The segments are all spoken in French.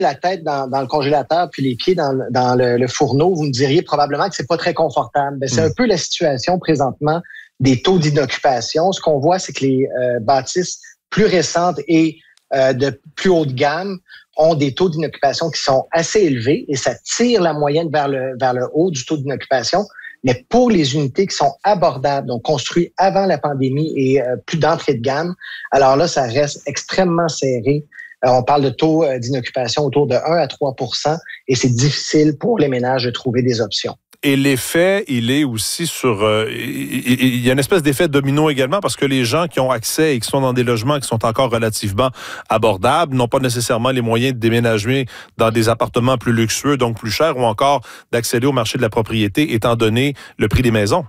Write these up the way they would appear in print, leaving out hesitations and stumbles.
la tête dans le congélateur puis les pieds dans le fourneau, vous me diriez probablement que c'est pas très confortable. Ben, c'est un peu la situation présentement des taux d'inoccupation. Ce qu'on voit, c'est que les bâtisses plus récentes et de plus haute gamme ont des taux d'inoccupation qui sont assez élevés et ça tire la moyenne vers le haut du taux d'inoccupation. Mais pour les unités qui sont abordables, donc construites avant la pandémie et plus d'entrée de gamme, alors là, ça reste extrêmement serré. On parle de taux d'inoccupation autour de 1 à 3 % et c'est difficile pour les ménages de trouver des options. Et l'effet, il est aussi sur... il y a une espèce d'effet domino également parce que les gens qui ont accès et qui sont dans des logements qui sont encore relativement abordables n'ont pas nécessairement les moyens de déménager dans des appartements plus luxueux, donc plus chers, ou encore d'accéder au marché de la propriété étant donné le prix des maisons.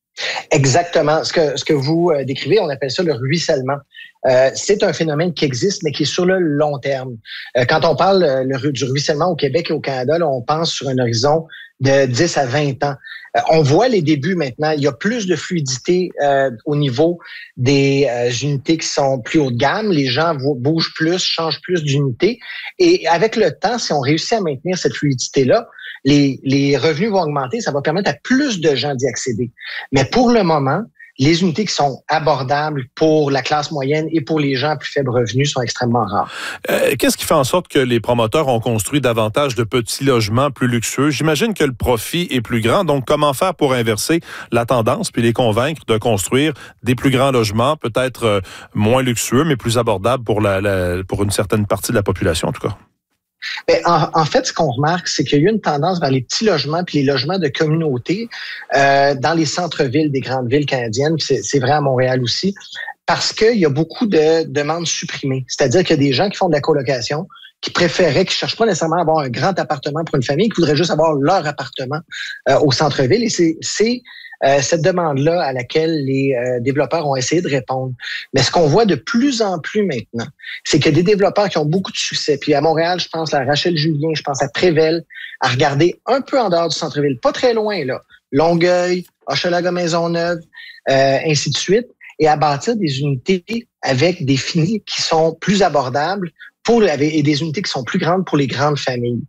Exactement. Ce que vous décrivez, on appelle ça le ruissellement. C'est un phénomène qui existe, mais qui est sur le long terme. Quand on parle du ruissellement au Québec et au Canada, là, on pense sur un horizon de 10 à 20 ans. On voit les débuts maintenant. Il y a plus de fluidité au niveau des unités qui sont plus haut de gamme. Les gens bougent plus, changent plus d'unités. Et avec le temps, si on réussit à maintenir cette fluidité-là, les revenus vont augmenter. Ça va permettre à plus de gens d'y accéder. Mais pour le moment, les unités qui sont abordables pour la classe moyenne et pour les gens à plus faible revenu sont extrêmement rares. Qu'est-ce qui fait en sorte que les promoteurs ont construit davantage de petits logements plus luxueux? J'imagine que le profit est plus grand. Donc, comment faire pour inverser la tendance puis les convaincre de construire des plus grands logements, peut-être moins luxueux, mais plus abordables pour une certaine partie de la population, en tout cas? Mais en fait, ce qu'on remarque, c'est qu'il y a eu une tendance vers les petits logements puis les logements de communauté dans les centres-villes des grandes villes canadiennes. C'est vrai à Montréal aussi, parce qu'il y a beaucoup de demandes supprimées. C'est-à-dire qu'il y a des gens qui font de la colocation, qui cherchent pas nécessairement à avoir un grand appartement pour une famille, qui voudraient juste avoir leur appartement au centre-ville. Et c'est cette demande-là à laquelle les développeurs ont essayé de répondre. Mais ce qu'on voit de plus en plus maintenant, c'est qu'il y a des développeurs qui ont beaucoup de succès. Puis à Montréal, je pense à Rachel Julien, je pense à Prével, à regarder un peu en dehors du centre-ville, pas très loin, là, Longueuil, Hochelaga-Maisonneuve, ainsi de suite, et à bâtir des unités avec des finis qui sont plus abordables et des unités qui sont plus grandes pour les grandes familles.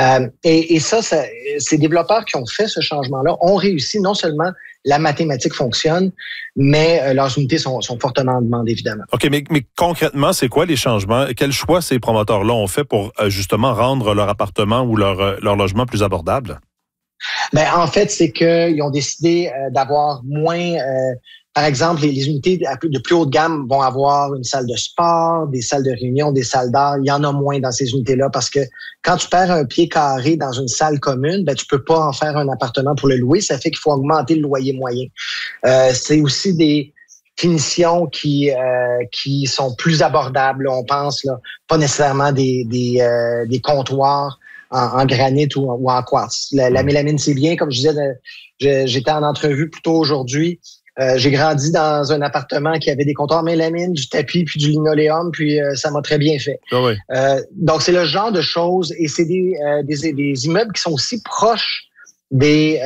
Et ça, ces développeurs qui ont fait ce changement-là ont réussi. Non seulement la mathématique fonctionne, mais leurs unités sont fortement demandées, évidemment. OK, mais concrètement, c'est quoi les changements? Quels choix ces promoteurs-là ont fait pour justement rendre leur appartement ou leur logement plus abordable? Ben, en fait, c'est qu'ils ont décidé d'avoir moins... Par exemple, les unités de plus haute gamme vont avoir une salle de sport, des salles de réunion, des salles d'art. Il y en a moins dans ces unités-là parce que quand tu perds un pied carré dans une salle commune, ben tu peux pas en faire un appartement pour le louer. Ça fait qu'il faut augmenter le loyer moyen. C'est aussi des finitions qui sont plus abordables. On pense là, pas nécessairement des comptoirs en granit ou en quartz. La mélamine, c'est bien. Comme je disais, j'étais en entrevue plus tôt aujourd'hui. J'ai grandi dans un appartement qui avait des comptoirs mélamine, du tapis puis du linoléum, puis ça m'a très bien fait. Ah oui. Donc, c'est le genre de choses et c'est des immeubles qui sont aussi proches du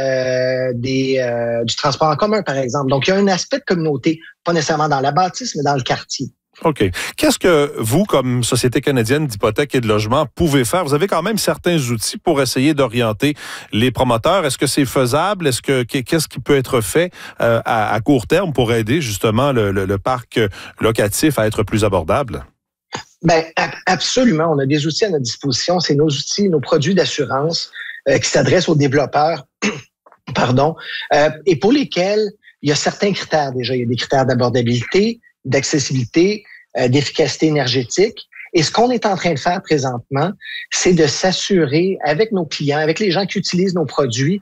transport en commun, par exemple. Donc, il y a un aspect de communauté, pas nécessairement dans la bâtisse, mais dans le quartier. OK. Qu'est-ce que vous, comme Société canadienne d'hypothèques et de logement, pouvez faire? Vous avez quand même certains outils pour essayer d'orienter les promoteurs. Est-ce que c'est faisable? Qu'est-ce qui peut être fait à court terme pour aider justement le parc locatif à être plus abordable? Ben, absolument. On a des outils à notre disposition. C'est nos outils, nos produits d'assurance qui s'adressent aux développeurs, pardon, et pour lesquels il y a certains critères déjà. Il y a des critères d'abordabilité, d'accessibilité, d'efficacité énergétique. Et ce qu'on est en train de faire présentement, c'est de s'assurer avec nos clients, avec les gens qui utilisent nos produits,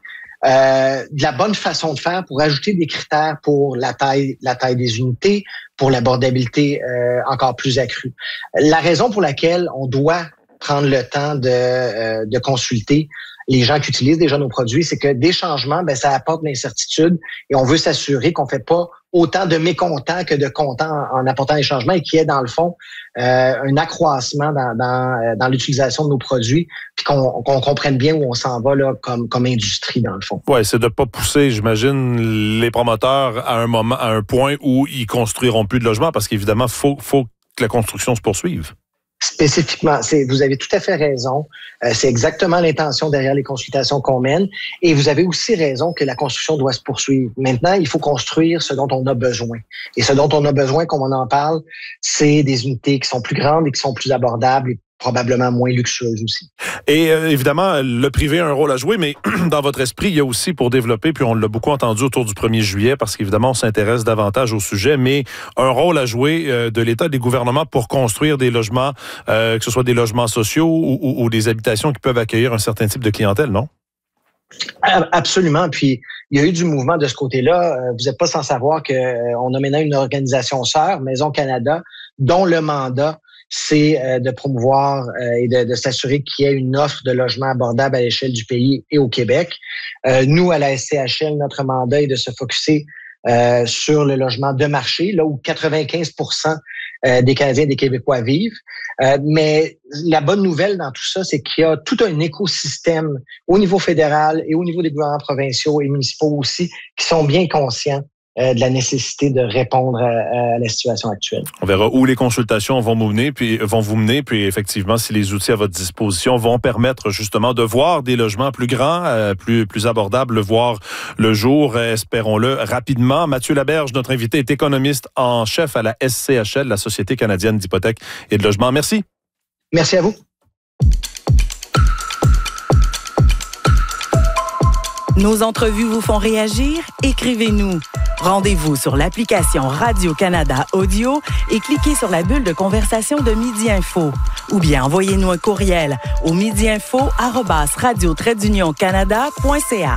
de la bonne façon de faire pour ajouter des critères pour la taille des unités, pour l'abordabilité encore plus accrue. La raison pour laquelle on doit prendre le temps de consulter les gens qui utilisent déjà nos produits, c'est que des changements, ben ça apporte de l'incertitude et on veut s'assurer qu'on fait pas autant de mécontents que de contents en apportant des changements et qu'il y ait dans le fond un accroissement dans l'utilisation de nos produits puis qu'on comprenne bien où on s'en va là comme industrie dans le fond. Ouais, c'est de pas pousser, j'imagine, les promoteurs à un point où ils construiront plus de logements parce qu'évidemment faut que la construction se poursuive. Spécifiquement, vous avez tout à fait raison. C'est exactement l'intention derrière les consultations qu'on mène. Et vous avez aussi raison que la construction doit se poursuivre. Maintenant, il faut construire ce dont on a besoin. Et ce dont on a besoin, comme on en parle, c'est des unités qui sont plus grandes et qui sont plus abordables et probablement moins luxueuses aussi. Et évidemment, le privé a un rôle à jouer, mais dans votre esprit, il y a aussi pour développer, puis on l'a beaucoup entendu autour du 1er juillet, parce qu'évidemment, on s'intéresse davantage au sujet, mais un rôle à jouer de l'État et des gouvernements pour construire des logements, que ce soit des logements sociaux ou des habitations qui peuvent accueillir un certain type de clientèle, non? Absolument. Puis, il y a eu du mouvement de ce côté-là. Vous n'êtes pas sans savoir qu'on a maintenant une organisation sœur, Maison Canada, dont le mandat c'est de promouvoir et de s'assurer qu'il y ait une offre de logements abordables à l'échelle du pays et au Québec. Nous, à la SCHL, notre mandat est de se focusser sur le logement de marché, là où 95% des Canadiens et des Québécois vivent. Mais la bonne nouvelle dans tout ça, c'est qu'il y a tout un écosystème au niveau fédéral et au niveau des gouvernements provinciaux et municipaux aussi qui sont bien conscients de la nécessité de répondre à la situation actuelle. On verra où les consultations vont vous mener, puis effectivement, si les outils à votre disposition vont permettre justement de voir des logements plus grands, plus abordables, voir le jour, espérons-le, rapidement. Mathieu Laberge, notre invité, est économiste en chef à la SCHL, la Société canadienne d'hypothèques et de logement. Merci. Merci à vous. Nos entrevues vous font réagir? Écrivez-nous. Rendez-vous sur l'application Radio-Canada Audio et cliquez sur la bulle de conversation de Midi Info. Ou bien envoyez-nous un courriel au midiinfo@radio-canada.ca.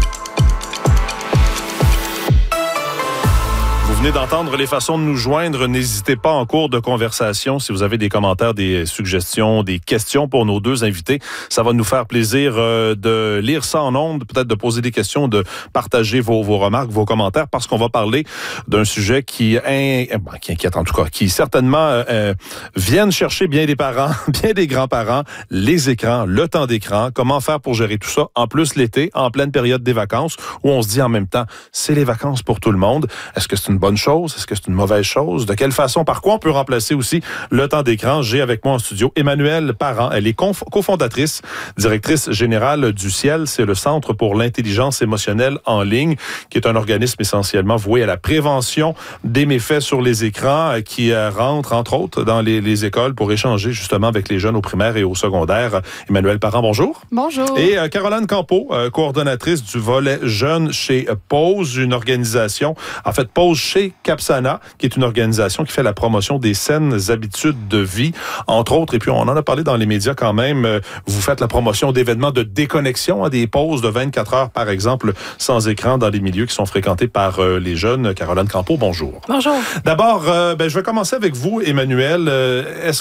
Vous venez d'entendre les façons de nous joindre. N'hésitez pas en cours de conversation si vous avez des commentaires, des suggestions, des questions pour nos deux invités. Ça va nous faire plaisir de lire ça en ondes, peut-être de poser des questions, de partager vos remarques, vos commentaires, parce qu'on va parler d'un sujet qui inquiète en tout cas, qui certainement viennent chercher bien des parents, bien des grands-parents, les écrans, le temps d'écran, comment faire pour gérer tout ça, en plus l'été, en pleine période des vacances, où on se dit en même temps, c'est les vacances pour tout le monde. Est-ce que c'est une bonne chose? Est-ce que c'est une mauvaise chose? De quelle façon? Par quoi on peut remplacer aussi le temps d'écran? J'ai avec moi en studio Emmanuelle Parent. Elle est cofondatrice, directrice générale du Ciel. C'est le Centre pour l'intelligence émotionnelle en ligne, qui est un organisme essentiellement voué à la prévention des méfaits sur les écrans, qui rentre, entre autres, dans les écoles pour échanger justement avec les jeunes au primaire et au secondaire. Emmanuelle Parent, bonjour. Bonjour. Et Caroline Campeau, coordonnatrice du volet jeunes chez Pause, une organisation, en fait, Pause chez Capsana, qui est une organisation qui fait la promotion des saines habitudes de vie, entre autres. Et puis, on en a parlé dans les médias quand même. Vous faites la promotion d'événements de déconnexion, des pauses de 24 heures, par exemple, sans écran dans les milieux qui sont fréquentés par les jeunes. Caroline Campeau, bonjour. Bonjour. D'abord, je vais commencer avec vous, Emmanuelle. Est-ce